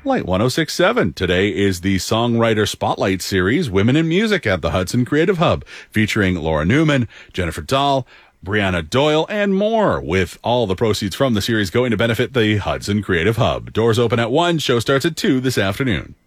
Light 106.7. Today is the Songwriter Spotlight Series, Women in Music at the Hudson Creative Hub, featuring Laura Newman, Jennifer Dahl, Brianna Doyle, and more, with all the proceeds from the series going to benefit the Hudson Creative Hub. Doors open at 1, show starts at 2 this afternoon.